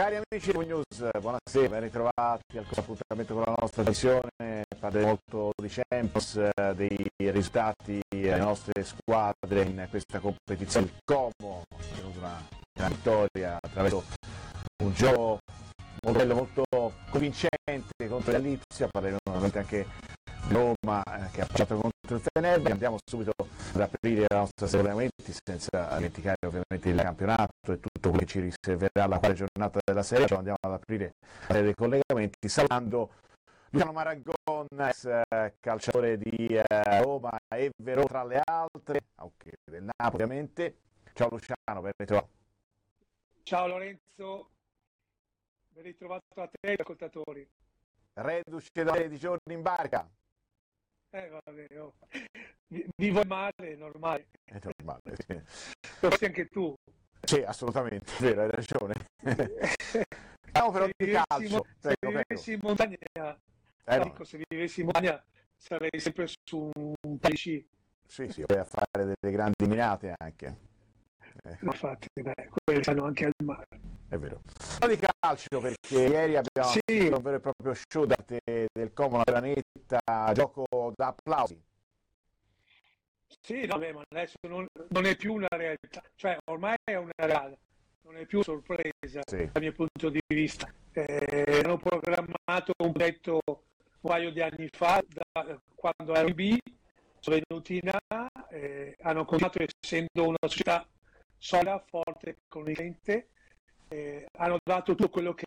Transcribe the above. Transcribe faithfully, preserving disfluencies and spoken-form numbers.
Cari amici di Yahoo News, buonasera, ben ritrovati al appuntamento con la nostra trasmissione. Parleremo molto di Champions, dei risultati delle nostre squadre in questa competizione. Il Como ha ottenuto una grande vittoria attraverso un gioco molto bello, molto convincente contro l'Lipsia. Parleremo ovviamente anche di Roma eh, che ha passato contro il Fenerbahce. Andiamo subito ad aprire la nostra serie di argomenti senza dimenticare ovviamente il campionato e tutto quello che ci riserverà la quale giornata della serie. Cioè, andiamo ad aprire la serie dei collegamenti salutando Luciano Maraggon, ex eh, calciatore di eh, Roma e Verona tra le altre, anche del Napoli ovviamente. Ciao Luciano, ben ritrovato. Ciao Lorenzo, ben ritrovato a te, ascoltatori. Reduce da di giorni in barca. Eh vabbè, oh. Vivo male, è normale. È normale, sì. Forse anche tu. Sì, assolutamente, è vero, hai ragione. Andiamo però di calcio. Se Prego, vivessi prego. in montagna, Eh, no. dico, se vivessi in montagna sarei sempre su un palci. Sì, sì, vai a fare delle grandi minate anche. Eh, Infatti, dai, quelli stanno anche al mare. è vero. Un po' di calcio perché ieri abbiamo Sì. avuto un vero e proprio show da te del Como, una granetta, gioco da applausi. Sì, no, beh, ma adesso non, non è più una realtà, cioè ormai è una realtà, non è più sorpresa Sì. dal mio punto di vista. Eh, hanno programmato un progetto un paio di anni fa, da, quando ero in B, sono venuti in A, eh, hanno continuato essendo una società solida, forte, convincente, eh, hanno dato tutto quello che